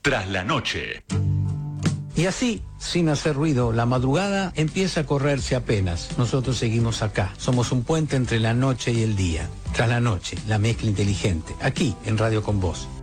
Tras la noche. Y así, sin hacer ruido, la madrugada empieza a correrse apenas. Nosotros seguimos acá. Somos un puente entre la noche y el día. Tras la noche, la mezcla inteligente. Aquí, en Radio Con Vos.